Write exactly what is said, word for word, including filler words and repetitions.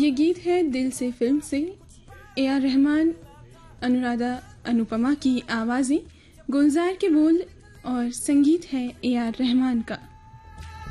ये गीत है दिल से फिल्म से। ए आर रहमान, अनुराधा अनुपमा की आवाज़ें, गुलजार के बोल और संगीत है ए आर रहमान का।